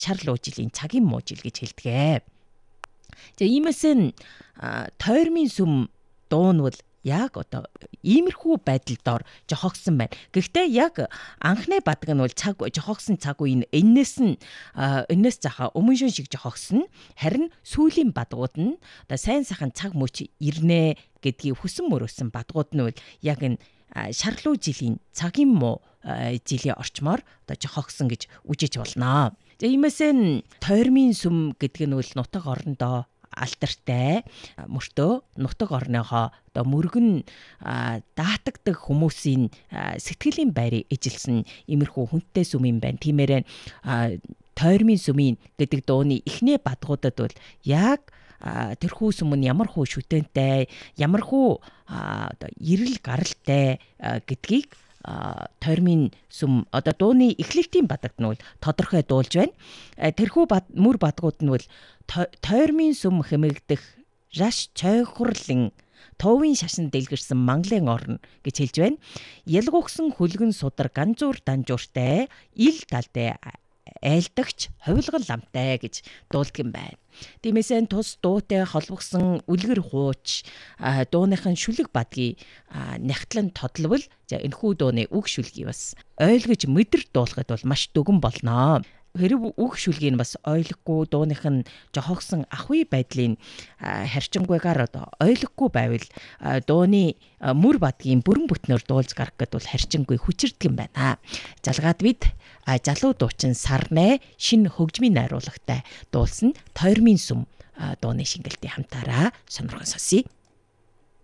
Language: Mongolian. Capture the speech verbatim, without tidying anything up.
шарлуу жилийн цагийн муу жил гэж хэлдэг. За иймээс нь тойрмын сүм дуунвал яг одоо иймэрхүү байдал доор жохогсон байна. Гэхдээ яг анхны бадаг нь бол цаг жохогсон цаг үеийн энэс нь энэс цаха өмнө шин шиг жохогсон. Харин сүүлийн бадгууд нь одоо сайн сайхан цаг мөч ирнэ гэдгийг хүсэн мөрөөсөн бадгууд нь бол яг энэ шарлуу жилийн цагийн муу жилийн орчмоор одоо жохогсон гэж үжиж болно. За иймээс нь тойрмын сүм гэдэг нь бол нутаг орондоо алдартай мөртөө нутаг орныхоо одоо мөргөн даатагдаг хүмүүсийн сэтгэлийн байрыг эжилсэн иймэрхүү хүнтэй сүм юм байна. Тиймээрээ тойрмын сүмийн гэдэг дууны эхний бадгуудад бол яг тэрхүү сүм нь ямар хөө шүтэнтэй, ямар хөө одоо эрэл гаралтай гэдгийг тойрмын сүм одоо дууны эхлэлтийн бадагт нь бол тодорхой дуулж байна. Тэрхүү мөр бадгууд нь бол тойрмын сүм хэмээгдэх раш чойхорлон товын шашин дэлгэрсэн манглын орно гэж хэлж байна. Ялгуугсан хөлгөн судар ганзуур данжууртай ил талтай айлдагч ховилгол ламтай гэж дуулдаг юм байна. Тиймээсээ тус дуутай холбогсон үлгэр хууч дууныхын шүлэг бадгийг нягтлан тодловол за энэхүү дууны үг шүлгийг бас ойлгож мэдэр дуулахад бол маш дүгэн болно. Хэрэг үг шүлгийг бас ойлгохгүй дууных нь жохогсон ахуй байдлын харьчингуйгаар одоо ойлгохгүй байвал дууны мөр бадгийн бүрэн бүтнээр дуулж гарах гэдэг бол харьчингүй хүчирдэг юм байна. Залгаад бид залуу дуучин Сарнай шинэ хөгжмийн найруулгатай дуулсан тойрмын сүм дууны шингэлтийн хамтаараа сонирхон сонсъё.